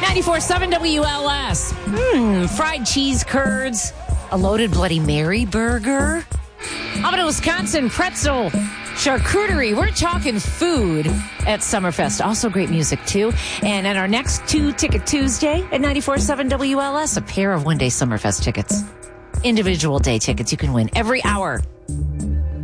94.7 WLS. Fried cheese curds, a loaded Bloody Mary burger. How about a Wisconsin pretzel charcuterie? We're talking food at Summerfest. Also great music, too. And at our next Ticket Tuesday at 94.7 WLS, a pair of one-day Summerfest tickets. Individual day tickets you can win every hour.